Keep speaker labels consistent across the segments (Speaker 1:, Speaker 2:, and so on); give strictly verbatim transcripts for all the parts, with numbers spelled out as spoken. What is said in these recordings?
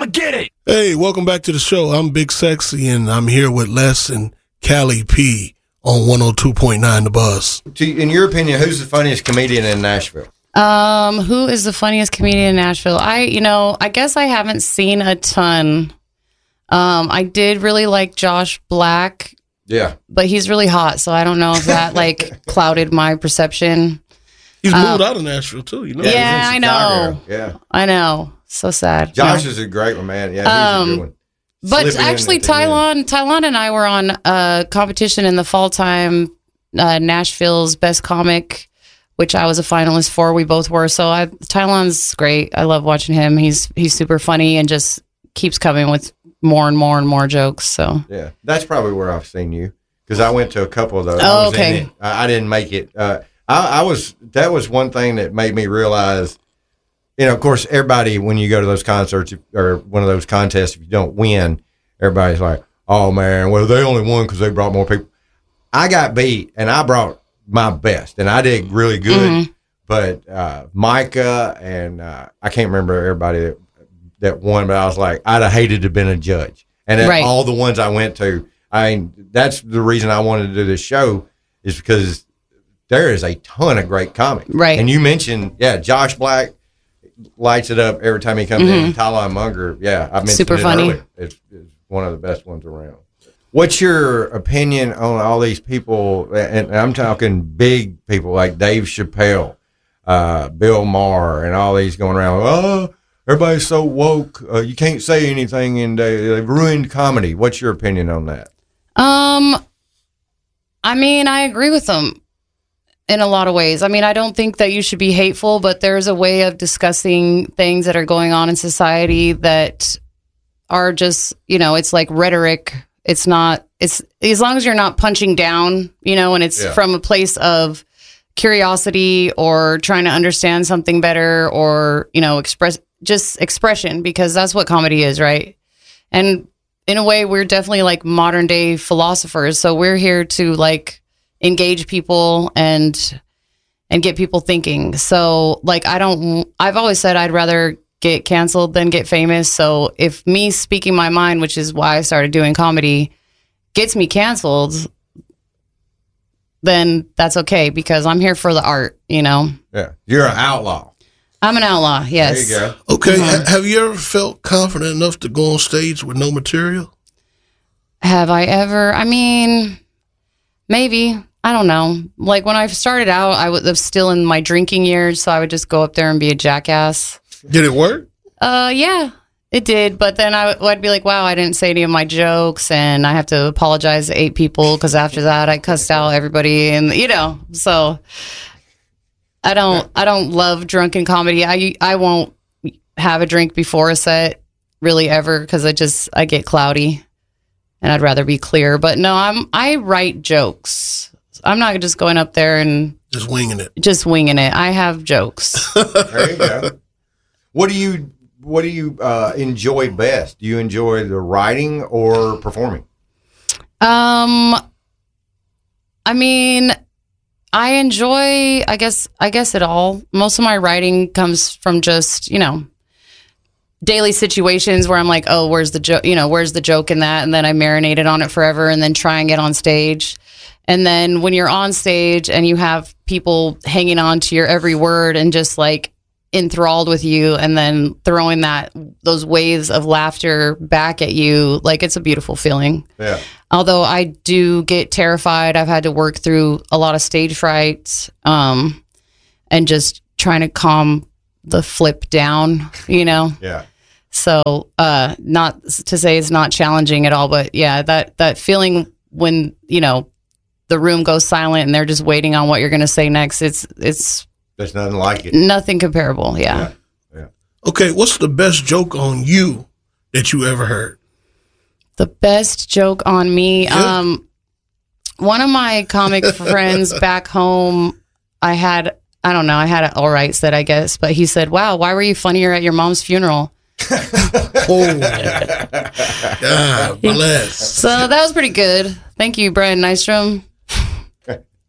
Speaker 1: get it.
Speaker 2: Hey, welcome back to the show. I'm Big Sexy, and I'm here with Les and Callie P on one oh two point nine The Buzz.
Speaker 3: In your opinion, who's the funniest comedian in Nashville?
Speaker 4: Um, who is the funniest comedian in Nashville? I, you know, I guess I haven't seen a ton. Um, I did really like Josh Black.
Speaker 3: Yeah.
Speaker 4: But he's really hot, so I don't know if that, like, clouded my perception.
Speaker 2: He's
Speaker 4: um,
Speaker 2: moved out of Nashville, too, you know?
Speaker 4: Yeah, yeah I know.
Speaker 3: Yeah.
Speaker 4: I know. So sad.
Speaker 3: Josh
Speaker 4: no.
Speaker 3: is a great one, man. Yeah, he's
Speaker 4: um,
Speaker 3: a good one.
Speaker 4: But
Speaker 3: Slipping
Speaker 4: actually, Tylon, Tylon and I were on a competition in the fall time, uh, Nashville's Best Comic, which I was a finalist for. We both were. So I, Tylon's great. I love watching him. He's he's super funny and just keeps coming with more and more and more jokes. So
Speaker 3: yeah, that's probably where I've seen you, because I went to a couple of those.
Speaker 4: Oh,
Speaker 3: I was
Speaker 4: okay.
Speaker 3: in it. I, I didn't make it. Uh, I, I was. That was one thing that made me realize. You know, of course, everybody, when you go to those concerts or one of those contests, if you don't win, everybody's like, oh, man, well, they only won because they brought more people. I got beat, and I brought my best, and I did really good. Mm-hmm. But uh, Micah and uh, I can't remember everybody that, that won, but I was like, I'd have hated to have been a judge. And
Speaker 4: right.
Speaker 3: all the ones I went to, I mean, that's the reason I wanted to do this show, is because there is a ton of great comics.
Speaker 4: Right.
Speaker 3: And you mentioned, yeah, Josh Black lights it up every time he comes mm-hmm. in. Tylon Munger, yeah, I mentioned
Speaker 4: super
Speaker 3: it
Speaker 4: funny.
Speaker 3: earlier. It's, it's one of the best ones around. What's your opinion on all these people? And I'm talking big people like Dave Chappelle, uh, Bill Maher, and all these going around. Oh, everybody's so woke. Uh, you can't say anything, and they, they've ruined comedy. What's your opinion on that?
Speaker 4: Um, I mean, I agree with them in a lot of ways. I mean, I don't think that you should be hateful, but there's a way of discussing things that are going on in society that are just, you know, it's like rhetoric. It's not, it's as long as you're not punching down, you know, and it's yeah. from a place of curiosity or trying to understand something better, or, you know, express just expression, because that's what comedy is, right? And in a way, we're definitely like modern day philosophers. So we're here to like engage people and and get people thinking. So like I don't I've always said I'd rather get canceled than get famous. So if me speaking my mind, which is why I started doing comedy, gets me canceled, then that's okay, because I'm here for the art, you know.
Speaker 3: Yeah. You're an outlaw.
Speaker 4: I'm an outlaw, yes.
Speaker 3: There you go.
Speaker 2: Okay, mm-hmm. Have you ever felt confident enough to go on stage with no material?
Speaker 4: Have I ever? I mean, maybe. I don't know. Like when I started out, I was still in my drinking years, so I would just go up there and be a jackass.
Speaker 2: Did it work?
Speaker 4: Uh, yeah, it did. But then I, I'd be like, wow, I didn't say any of my jokes, and I have to apologize to eight people because after that I cussed out everybody, and you know, so I don't, I don't love drunken comedy. I, I won't have a drink before a set really ever, because I just, I get cloudy, and I'd rather be clear. But no, I'm, I write jokes. I'm not just going up there and
Speaker 2: just winging it.
Speaker 4: Just winging it. I have jokes.
Speaker 3: There you go. What do you What do you uh, enjoy best? Do you enjoy the writing or performing?
Speaker 4: Um, I mean, I enjoy. I guess. I guess it all. Most of my writing comes from just, you know, daily situations where I'm like, oh, where's the joke? You know, where's the joke in that? And then I marinated on it forever, and then try and get on stage. And then when you're on stage and you have people hanging on to your every word and just like enthralled with you, and then throwing that those waves of laughter back at you, like it's a beautiful feeling.
Speaker 3: Yeah.
Speaker 4: Although I do get terrified. I've had to work through a lot of stage frights, um, and just trying to calm the flip down, you know?
Speaker 3: Yeah.
Speaker 4: So uh, not to say it's not challenging at all, but yeah, that, that feeling when, you know, the room goes silent and they're just waiting on what you're going to say next. It's, it's,
Speaker 3: there's nothing like it.
Speaker 4: Nothing comparable. Yeah.
Speaker 3: yeah. Yeah.
Speaker 2: Okay. What's the best joke on you that you ever heard?
Speaker 4: The best joke on me.
Speaker 2: Yeah.
Speaker 4: Um, one of my comic friends back home, I had, I don't know, I had it all right said, I guess, but he said, wow, why were you funnier at your mom's funeral?
Speaker 2: Oh, God bless.
Speaker 4: So that was pretty good. Thank you, Brian Nystrom.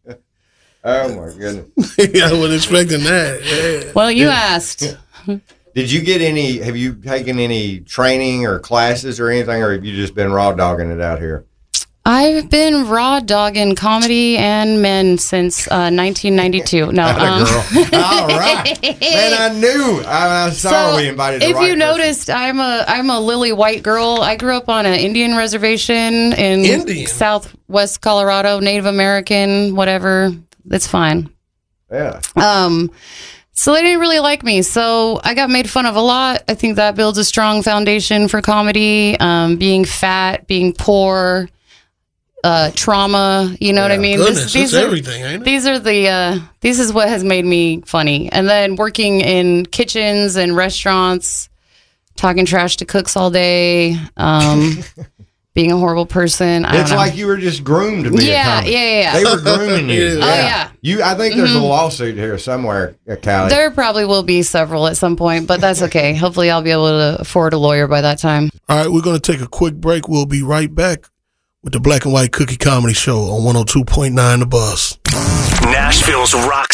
Speaker 3: Oh my goodness!
Speaker 2: Yeah, I wasn't expecting that. Yeah.
Speaker 4: Well, you asked.
Speaker 3: Did you get any? Have you taken any training or classes or anything, or have you just been raw dogging it out here?
Speaker 4: I've been raw dogging comedy and men since uh, nineteen ninety-two. No, um,
Speaker 3: girl. All right, man. I knew. I, I saw
Speaker 4: so
Speaker 3: we invited. The
Speaker 4: if
Speaker 3: right
Speaker 4: you
Speaker 3: person.
Speaker 4: noticed, I'm a I'm a lily white girl. I grew up on an Indian reservation in
Speaker 2: Indian?
Speaker 4: Southwest Colorado, Native American, whatever. It's fine.
Speaker 3: Yeah.
Speaker 4: Um. So they didn't really like me. So I got made fun of a lot. I think that builds a strong foundation for comedy. Um, being fat, being poor. Uh, trauma, you know
Speaker 3: Yeah.
Speaker 4: what I mean?
Speaker 2: Goodness,
Speaker 4: This- these
Speaker 2: it's
Speaker 4: are,
Speaker 2: everything, ain't it?
Speaker 4: These are the, uh, this is what has made me funny. And then working in kitchens and restaurants, talking trash to cooks all day, um, being a horrible person. I
Speaker 3: It's
Speaker 4: don't know.
Speaker 3: like you were just groomed to be
Speaker 4: Yeah,
Speaker 3: a comic.
Speaker 4: yeah, yeah, yeah.
Speaker 3: They were grooming you.
Speaker 2: Oh,
Speaker 4: yeah.
Speaker 3: You, I think there's a lawsuit here somewhere, uh, Callie.
Speaker 4: There probably will be several at some point, but that's okay. Hopefully I'll be able to afford a lawyer by that time.
Speaker 2: All right, we're going to take a quick break. We'll be right back with the Black and White Cookie Comedy Show on one oh two point nine The Buzz.
Speaker 1: Nashville's rock